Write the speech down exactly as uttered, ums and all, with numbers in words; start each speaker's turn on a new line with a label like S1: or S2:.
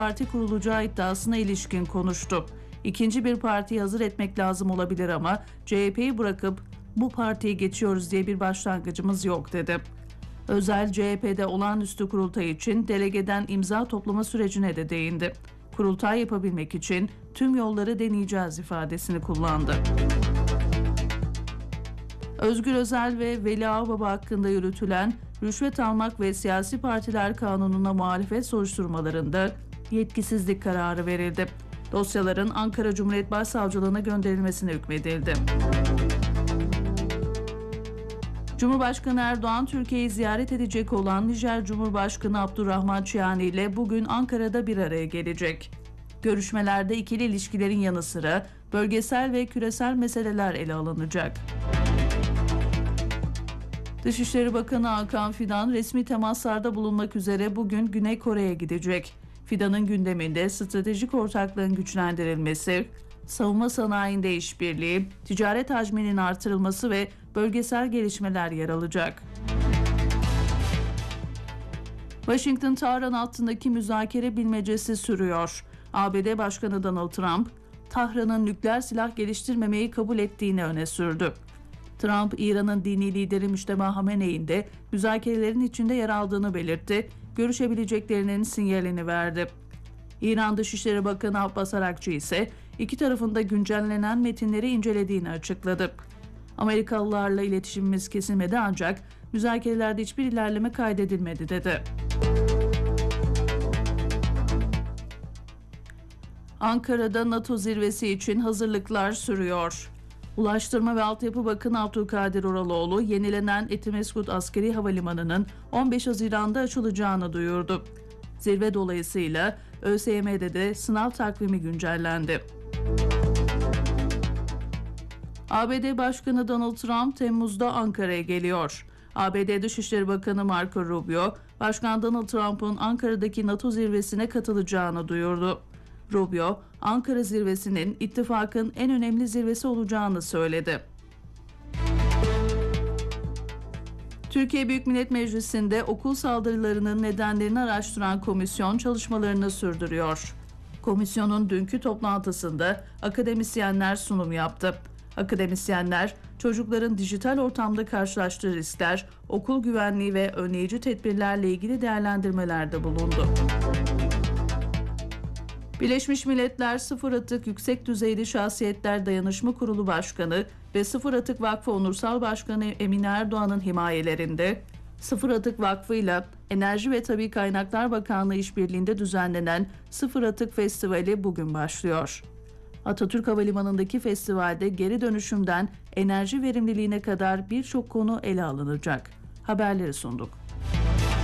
S1: parti kurulacağı iddiasına ilişkin konuştu. İkinci bir partiyi hazır etmek lazım olabilir ama C H P'yi bırakıp bu partiye geçiyoruz diye bir başlangıcımız yok dedi. Özel C H P'de olağanüstü kurultay için delegeden imza toplama sürecine de değindi. Kurultay yapabilmek için tüm yolları deneyeceğiz ifadesini kullandı. Özgür Özel ve Veli Ağbaba hakkında yürütülen rüşvet almak ve siyasi partiler kanununa muhalefet soruşturmalarında yetkisizlik kararı verildi. Dosyaların Ankara Cumhuriyet Başsavcılığına gönderilmesine hükmedildi. Cumhurbaşkanı Erdoğan, Türkiye'yi ziyaret edecek olan Nijer Cumhurbaşkanı Abdurrahman Çiyani ile bugün Ankara'da bir araya gelecek. Görüşmelerde ikili ilişkilerin yanı sıra bölgesel ve küresel meseleler ele alınacak. Dışişleri Bakanı Hakan Fidan resmi temaslarda bulunmak üzere bugün Güney Kore'ye gidecek. Fidan'ın gündeminde stratejik ortaklığın güçlendirilmesi, savunma sanayinde işbirliği, ticaret hacminin artırılması ve bölgesel gelişmeler yer alacak. Washington-Tahran hattındaki müzakere bilmecesi sürüyor. A B D Başkanı Donald Trump, Tahran'ın nükleer silah geliştirmemeyi kabul ettiğini öne sürdü. Trump, İran'ın dini lideri Müşteba Hamenei'nin de müzakerelerin içinde yer aldığını belirtti, görüşebileceklerinin sinyalini verdi. İran Dışişleri Bakanı Abbas Arakçı ise iki tarafında güncellenen metinleri incelediğini açıkladı. Amerikalılarla iletişimimiz kesilmedi ancak müzakerelerde hiçbir ilerleme kaydedilmedi dedi. Ankara'da NATO zirvesi için hazırlıklar sürüyor. Ulaştırma ve Altyapı Bakanı Abdülkadir Uraloğlu, yenilenen Etimesgut Askeri Havalimanı'nın on beş Haziran'da açılacağını duyurdu. Zirve dolayısıyla ÖSYM'de de sınav takvimi güncellendi. A B D Başkanı Donald Trump Temmuz'da Ankara'ya geliyor. A B D Dışişleri Bakanı Marco Rubio, Başkan Donald Trump'ın Ankara'daki NATO zirvesine katılacağını duyurdu. Rubio, Ankara zirvesinin ittifakın en önemli zirvesi olacağını söyledi. Türkiye Büyük Millet Meclisi'nde okul saldırılarının nedenlerini araştıran komisyon çalışmalarını sürdürüyor. Komisyonun dünkü toplantısında akademisyenler sunum yaptı. Akademisyenler, çocukların dijital ortamda karşılaştığı riskler, okul güvenliği ve önleyici tedbirlerle ilgili değerlendirmelerde bulundu. Birleşmiş Milletler Sıfır Atık Yüksek Düzeyli Şahsiyetler Dayanışma Kurulu Başkanı ve Sıfır Atık Vakfı Onursal Başkanı Emine Erdoğan'ın himayelerinde Sıfır Atık Vakfı ile Enerji ve Tabii Kaynaklar Bakanlığı işbirliğinde düzenlenen Sıfır Atık Festivali bugün başlıyor. Atatürk Havalimanı'ndaki festivalde geri dönüşümden enerji verimliliğine kadar birçok konu ele alınacak. Haberleri sunduk.